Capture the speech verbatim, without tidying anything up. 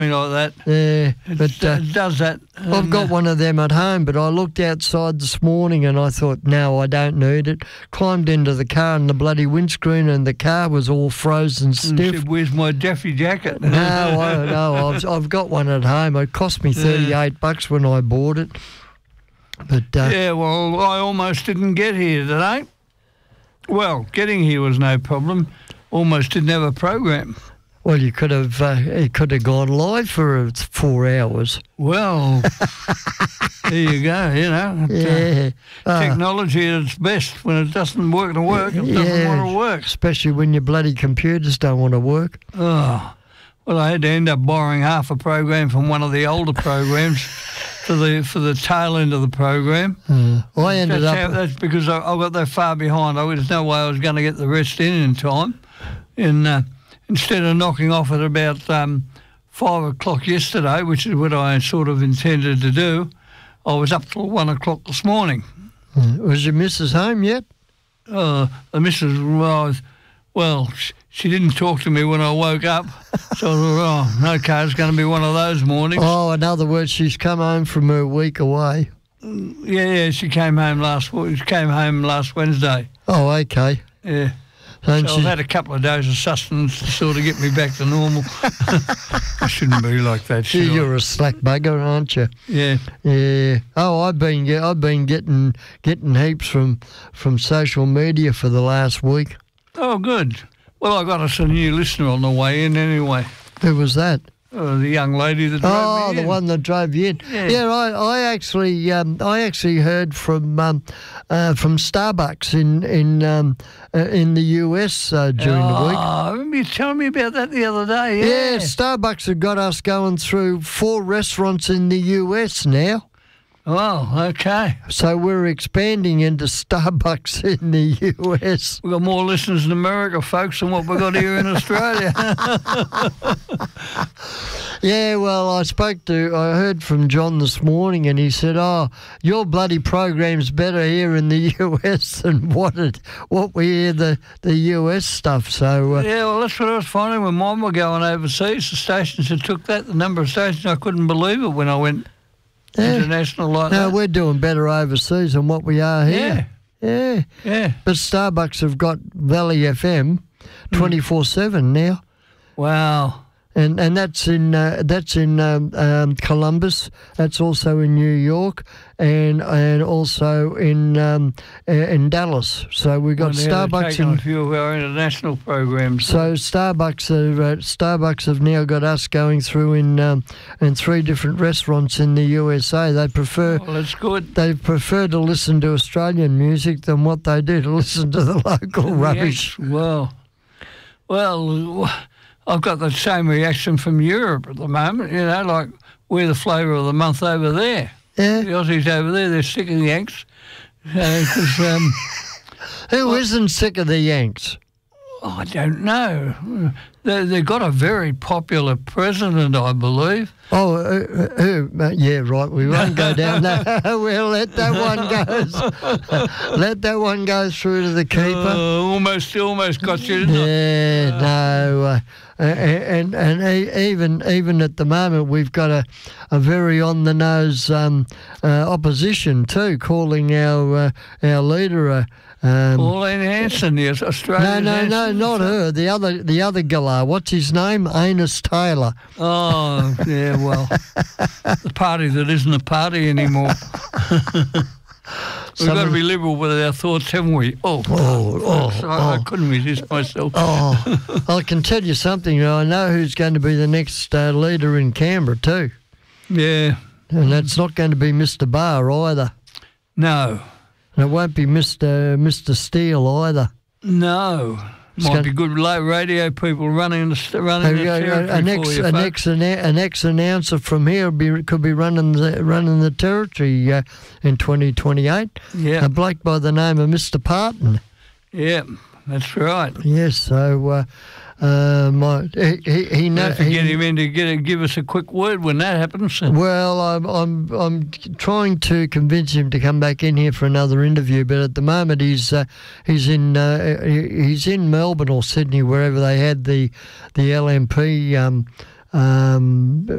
something like that. Yeah, It, but uh, uh, it does that. I've And, got uh, one of them at home, but I looked outside this morning and I thought, no, I don't need it. Climbed into the car and the bloody windscreen and the car was all frozen and stiff. said, where's my Jeffy jacket? No, I don't know. I've, I've got one at home. It cost me thirty-eight bucks when I bought it. But uh, Yeah, well, I almost didn't get here today. Well, getting here was no problem. Almost didn't have a program. well, you could have uh, it could have gone live for uh, four hours. Well, there you go, you know. It, uh, Yeah, uh, technology at its best. When it doesn't work to work, it doesn't yeah, want to work. especially when your bloody computers don't want to work. Oh, well, I had to end up borrowing half a program from one of the older programs for the for the tail end of the program. Uh, I ended That's, up. how, that's because I, I got that far behind. I, there's no way I was going to get the rest in in time. And uh, instead of knocking off at about um, five o'clock yesterday, which is what I sort of intended to do, I was up till one o'clock this morning. Uh, was your missus home yet? Uh, the missus, well, well, sh- she didn't talk to me when I woke up. So I thought, oh, okay, it's going to be one of those mornings. Oh, in other words, she's come home from her week away. Yeah, yeah, she came home last w- She came home last Wednesday. Oh, okay. Yeah. And So she- I've had a couple of days of sustenance to sort of get me back to normal. I shouldn't be like that, should I? You're a slack bugger, aren't you? Yeah. Yeah. Oh, I've been get, I've been getting getting heaps from from social media for the last week. Oh, good. Well, I got us a new listener on the way in anyway. Who was that? Uh, the young lady that drove Oh, me the in. one that drove you in. Yeah. Yeah, I, I actually um, I actually heard from um, uh, from Starbucks in in um, uh, in the U S uh, during the week. Oh, I remember you telling me about that the other day. Yeah, Yeah. Starbucks have got us going through four restaurants in the U S now. Oh, okay. So we're expanding into Starbucks in the U S. We've got more listeners in America, folks, than what we've got here in Australia. Yeah, well, I spoke to, I heard from John this morning and he said, oh, your bloody program's better here in the U S than what it, what we hear the, the U S stuff. So, uh, Yeah, well, that's what I was finding when mine were going overseas. The stations that took that, the number of stations, I couldn't believe it when I went yeah. international like No, that. we're doing better overseas than what we are here. Yeah. Yeah. But Starbucks have got Valley F M twenty-four seven now. Wow. And and that's in uh, that's in um, um, Columbus. That's also in New York, and and also in um, uh, in Dallas. So we've got Wonder how they're Starbucks taking a in. few of our international programs. So Starbucks have uh, Starbucks have now got us going through in um, in three different restaurants in the U S A. They prefer Well, that's good. they prefer to listen to Australian music than what they do to listen to the local rubbish. Yes, well, well, I've got the same reaction from Europe at the moment. You know, like we're the flavour of the month over there. Yeah. The Aussies over there, they're sick of the Yanks. Uh 'cause, um, Who isn't sick of the Yanks? oh, I don't know. They, they've got a very popular president, I believe. Oh, uh, uh, uh, yeah, right. We won't go down that. We'll let that one go. Let that one go through to the keeper. Uh, almost, almost got you, didn't I? Yeah, no, uh, and and even even at the moment we've got a a very on the nose um, uh, opposition too, calling our uh, our leader a. Um, Pauline Hanson, yes, no, Australian. no, no, Hanson. not her. The other, the other galah. What's his name? Anus Taylor. Oh, yeah, well, the party that isn't a party anymore. We've Some got to of- be liberal with our thoughts, haven't we? Oh, Oh, oh, I, I oh. couldn't resist myself. Oh, I can tell you something. I know who's going to be the next uh, leader in Canberra too, Yeah, and that's not going to be Mister Barr either, no, and it won't be Mister Mister Steele either. no. It's Might gonna- be good low radio people running the st- running There the you go, territory an for ex, you, an folks. ex, an ex announcer from here be, could be running the running the territory uh, in twenty twenty-eight. Yeah, A bloke by the name of Mister Parton. yeah, that's right. Yes, so uh, uh, my he he, he, We'll know, have to he get him in to get give us a quick word when that happens. Well, I'm I'm I'm trying to convince him to come back in here for another interview, but at the moment he's uh, he's in uh, he- he's in Melbourne or Sydney, wherever they had the the L M P um, um,